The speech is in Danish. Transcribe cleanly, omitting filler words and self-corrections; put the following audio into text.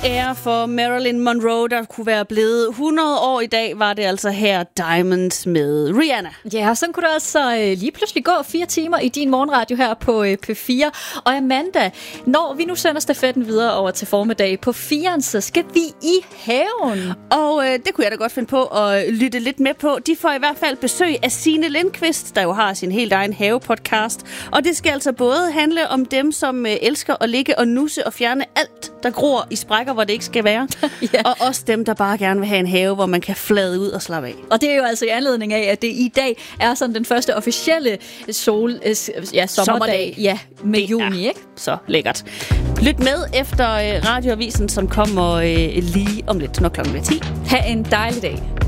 ære for Marilyn Monroe, der kunne være blevet 100 år i dag, var det altså her Diamonds med Rihanna. Ja, så kunne der altså lige pludselig gå 4 timer i din morgenradio her på P4. Og Amanda, når vi nu sender stafetten videre over til formiddag på 4'eren, så skal vi i haven. Og det kunne jeg da godt finde på at lytte lidt med på. De får i hvert fald besøg af Signe Lindqvist, der jo har sin helt egen havepodcast. Og det skal altså både handle om dem, som elsker at ligge og nusse og fjerne alt, der gror i sprækker, hvor det ikke skal være. Ja. Og også dem, der bare gerne vil have en have, hvor man kan flade ud og slappe af. Og det er jo altså i anledning af, at det i dag er sådan den første officielle sommerdag med juni, ikke? Så lækkert. Lyt med efter radioavisen, som kommer lige om lidt, når klokken er 10. Ha' en dejlig dag.